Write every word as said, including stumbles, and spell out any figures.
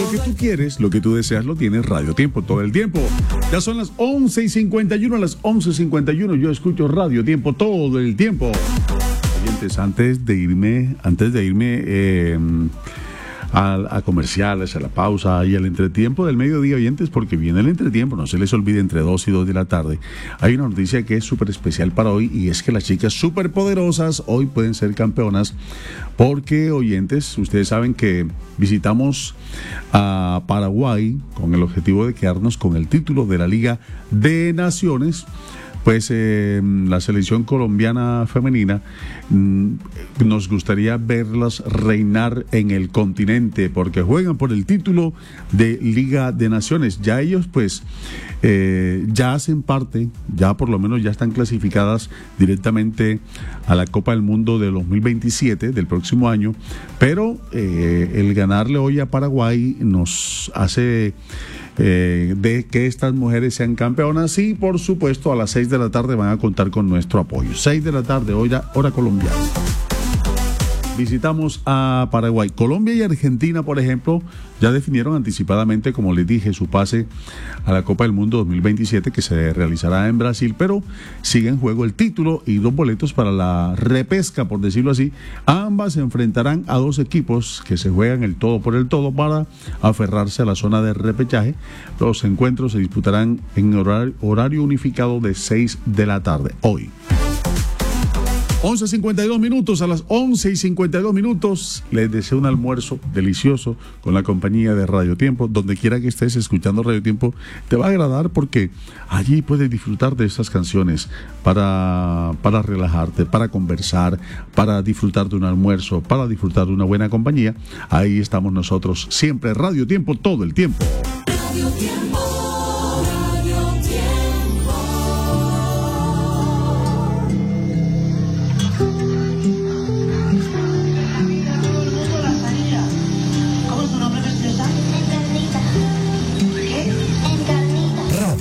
Lo que tú quieres, lo que tú deseas, lo tienes Radio Tiempo todo el tiempo. Ya son las once y cincuenta y uno, a las once y cincuenta y uno yo escucho Radio Tiempo todo el tiempo. Oyentes, antes de irme, antes de irme eh, a, a comerciales, a la pausa y al entretiempo del mediodía, oyentes, porque viene el entretiempo, no se les olvide, entre dos y dos de la tarde, hay una noticia que es súper especial para hoy, y es que las chicas súper poderosas hoy pueden ser campeonas, porque, oyentes, ustedes saben que visitamos a Paraguay con el objetivo de quedarnos con el título de la Liga de Naciones. Pues eh, la selección colombiana femenina, mm, nos gustaría verlas reinar en el continente, porque juegan por el título de Liga de Naciones. Ya ellos pues eh, ya hacen parte, ya por lo menos ya están clasificadas directamente a la Copa del Mundo de dos mil veintisiete, del próximo año, pero eh, el ganarle hoy a Paraguay nos hace Eh, de que estas mujeres sean campeonas, y por supuesto a las seis de la tarde van a contar con nuestro apoyo. seis de la tarde, hora, hora colombiana. Visitamos a Paraguay. Colombia y Argentina, por ejemplo, ya definieron anticipadamente, como les dije, su pase a la Copa del Mundo dos mil veintisiete, que se realizará en Brasil, pero sigue en juego el título y dos boletos para la repesca, por decirlo así. Ambas se enfrentarán a dos equipos que se juegan el todo por el todo para aferrarse a la zona de repechaje. Los encuentros se disputarán en horario, horario unificado de seis de la tarde hoy. once y cincuenta y dos minutos, a las once y cincuenta y dos minutos les deseo un almuerzo delicioso con la compañía de Radio Tiempo. Donde quiera que estés escuchando Radio Tiempo, te va a agradar, porque allí puedes disfrutar de estas canciones para, para relajarte, para conversar, para disfrutar de un almuerzo, para disfrutar de una buena compañía. Ahí estamos nosotros siempre, Radio Tiempo todo el tiempo. Radio Tiempo.